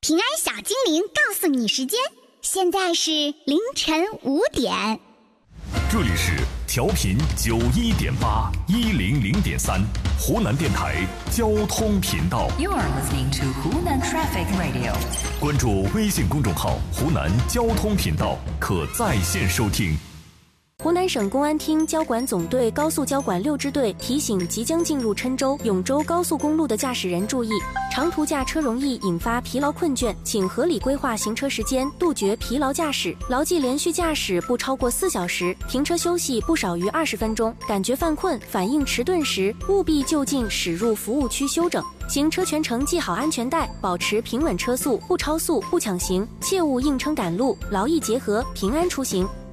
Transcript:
平安小精灵告诉你时间，现在是凌晨5点。 这里是调频91.8、100.3，湖南电台交通频道。 You are listening to Hunan Traffic Radio。 关注微信公众号“湖南交通频道”，可在线收听。 湖南省公安厅交管总队高速交管6支队提醒即将进入郴州、永州高速公路的驾驶人注意，长途驾车容易引发疲劳困倦，请合理规划行车时间，杜绝疲劳驾驶，牢记连续驾驶不超过4小时，停车休息不少于20分钟，感觉犯困、反应迟钝时，务必就近驶入服务区休整。行车全程系好安全带，保持平稳车速，不超速、不抢行，切勿硬撑赶路，劳逸结合，平安出行。